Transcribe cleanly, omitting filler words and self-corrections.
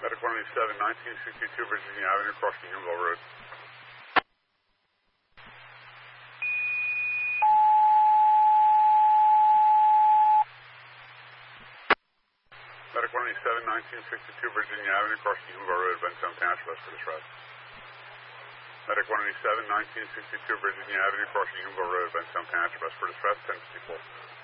Medic 187, 1962 Virginia Avenue, crossing Humboldt Road. Medic 187, 1962 Virginia Avenue, crossing Humboldt Road, Benton Township, west for distress. Medic 187, 1962 Virginia Avenue, crossing Humboldt Road, Benton Township, west for distress, 1054.